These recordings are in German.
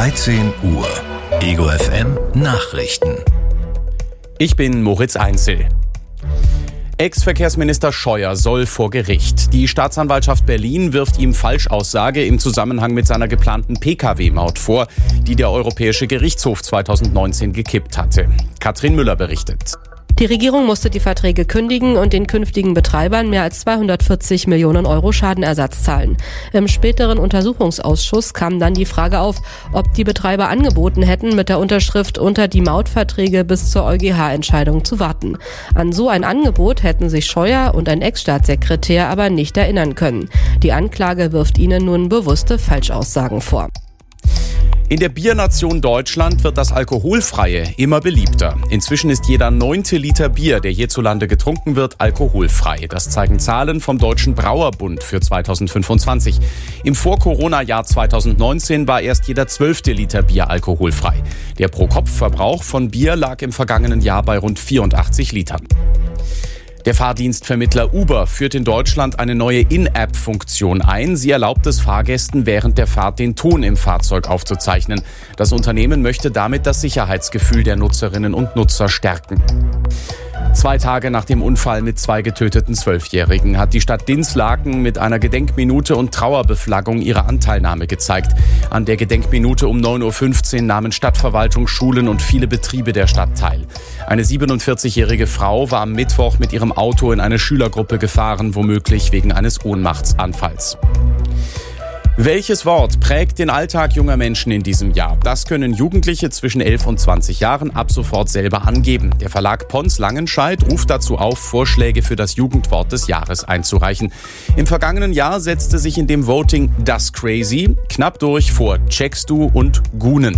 13 Uhr. Ego FM Nachrichten. Ich bin Moritz Einzel. Ex-Verkehrsminister Scheuer soll vor Gericht. Die Staatsanwaltschaft Berlin wirft ihm Falschaussage im Zusammenhang mit seiner geplanten Pkw-Maut vor, die der Europäische Gerichtshof 2019 gekippt hatte. Katrin Müller berichtet. Die Regierung musste die Verträge kündigen und den künftigen Betreibern mehr als 240 Millionen Euro Schadenersatz zahlen. Im späteren Untersuchungsausschuss kam dann die Frage auf, ob die Betreiber angeboten hätten, mit der Unterschrift unter die Mautverträge bis zur EuGH-Entscheidung zu warten. An so ein Angebot hätten sich Scheuer und ein Ex-Staatssekretär aber nicht erinnern können. Die Anklage wirft ihnen nun bewusste Falschaussagen vor. In der Biernation Deutschland wird das Alkoholfreie immer beliebter. Inzwischen ist jeder 9. Liter Bier, der hierzulande getrunken wird, alkoholfrei. Das zeigen Zahlen vom Deutschen Brauerbund für 2025. Im Vor-Corona-Jahr 2019 war erst jeder 12. Liter Bier alkoholfrei. Der Pro-Kopf-Verbrauch von Bier lag im vergangenen Jahr bei rund 84 Litern. Der Fahrdienstvermittler Uber führt in Deutschland eine neue In-App-Funktion ein. Sie erlaubt es Fahrgästen, während der Fahrt den Ton im Fahrzeug aufzuzeichnen. Das Unternehmen möchte damit das Sicherheitsgefühl der Nutzerinnen und Nutzer stärken. 2 Tage nach dem Unfall mit 2 getöteten 12-Jährigen hat die Stadt Dinslaken mit einer Gedenkminute und Trauerbeflaggung ihre Anteilnahme gezeigt. An der Gedenkminute um 9.15 Uhr nahmen Stadtverwaltung, Schulen und viele Betriebe der Stadt teil. Eine 47-jährige Frau war am Mittwoch mit ihrem Auto in eine Schülergruppe gefahren, womöglich wegen eines Ohnmachtsanfalls. Welches Wort prägt den Alltag junger Menschen in diesem Jahr? Das können Jugendliche zwischen 11 und 20 Jahren ab sofort selber angeben. Der Verlag Pons Langenscheidt ruft dazu auf, Vorschläge für das Jugendwort des Jahres einzureichen. Im vergangenen Jahr setzte sich in dem Voting das Crazy knapp durch vor Checkst du und Gunen.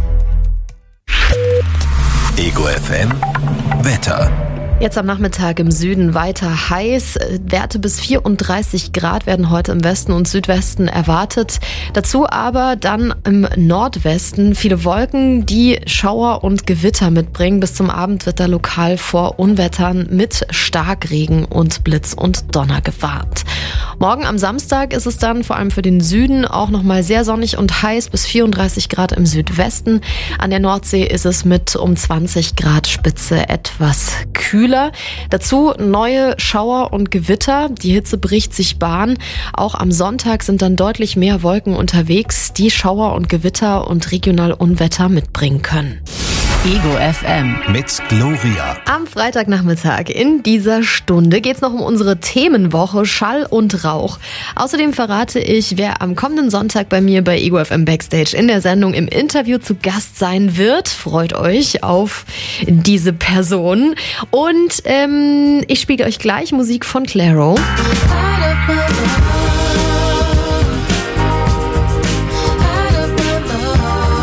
Ego FM Wetter. Jetzt am Nachmittag im Süden weiter heiß. Werte bis 34 Grad werden heute im Westen und Südwesten erwartet. Dazu aber dann im Nordwesten viele Wolken, die Schauer und Gewitter mitbringen. Bis zum Abend wird da lokal vor Unwettern mit Starkregen und Blitz und Donner gewarnt. Morgen am Samstag ist es dann vor allem für den Süden auch nochmal sehr sonnig und heiß, bis 34 Grad im Südwesten. An der Nordsee ist es mit um 20 Grad Spitze etwas kühler. Dazu neue Schauer und Gewitter. Die Hitze bricht sich Bahn. Auch am Sonntag sind dann deutlich mehr Wolken unterwegs, die Schauer und Gewitter und regional Unwetter mitbringen können. Ego FM mit Gloria. Am Freitagnachmittag in dieser Stunde geht's noch um unsere Themenwoche Schall und Rauch. Außerdem verrate ich, wer am kommenden Sonntag bei mir bei Ego FM Backstage in der Sendung im Interview zu Gast sein wird. Freut euch auf diese Person. Und ich spiele euch gleich Musik von Clairo.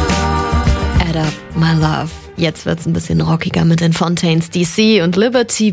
Add Up My Love. Jetzt wird's ein bisschen rockiger mit den Fontaines DC und Liberty